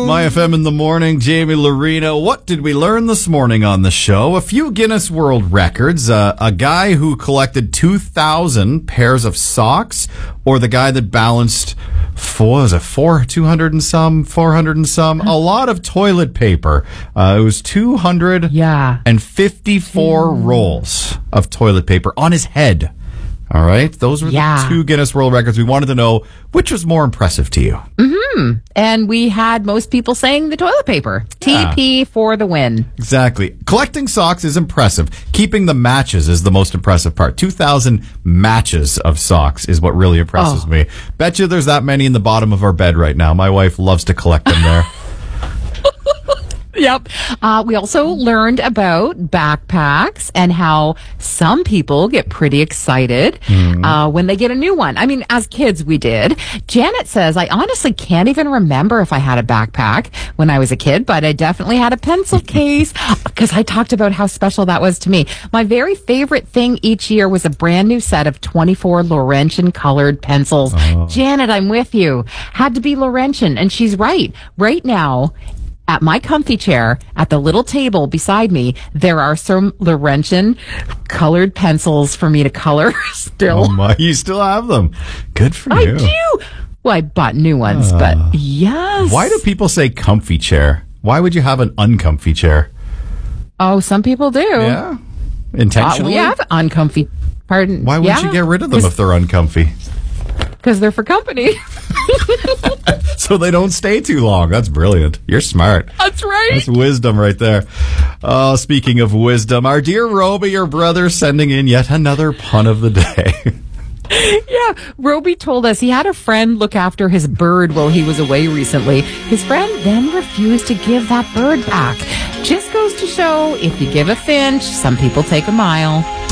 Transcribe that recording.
My FM in the morning, Jamie Lorena. What did we learn this morning on the show? A few Guinness World Records. A guy who collected 2,000 pairs of socks, or the guy that balanced 400 and some. A lot of toilet paper. It was 254 rolls of toilet paper on his head. All right. Those were the two Guinness World Records. We wanted to know which was more impressive to you. And we had most people saying the toilet paper. TP for the win. Exactly. Collecting socks is impressive. Keeping the matches is the most impressive part. 2,000 matches of socks is what really impresses me. Bet you there's that many in the bottom of our bed right now. My wife loves to collect them there. Yep. We also learned about backpacks and how some people get pretty excited when they get a new one. I mean, as kids, we did. Janet says, I honestly can't even remember if I had a backpack when I was a kid, but I definitely had a pencil case because I talked about how special that was to me. My very favorite thing each year was a brand new set of 24 Laurentian colored pencils. Janet, I'm with you. Had to be Laurentian. And she's right. Right now, at my comfy chair, at the little table beside me, there are some Laurentian colored pencils for me to color still. Oh my, you still have them. Good for you. I do. Well, I bought new ones, but yes. Why do people say comfy chair? Why would you have an uncomfy chair? Oh, some people do. Yeah? Intentionally? We have uncomfy. Pardon. Why wouldn't you get rid of them if they're uncomfy? Because they're for company. So they don't stay too long. That's brilliant. You're smart. That's right. That's wisdom right there. Speaking of wisdom, our dear Roby, your brother, sending in yet another pun of the day. Yeah, Roby told us he had a friend look after his bird while he was away recently. His friend then refused to give that bird back. Just goes to show, if you give a finch, some people take a mile.